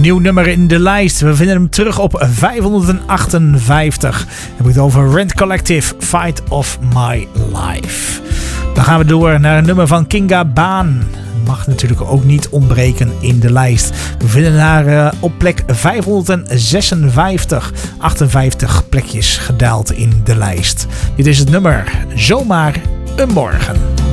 nieuw nummer in de lijst. We vinden hem terug op 558. Heb ik het over Rent Collective, Fight of My Life. Dan gaan we door naar een nummer van Kinga Baan. Mag natuurlijk ook niet ontbreken in de lijst. We vinden haar op plek 556. 58 plekjes gedaald in de lijst. Dit is het nummer Zomaar een Morgen.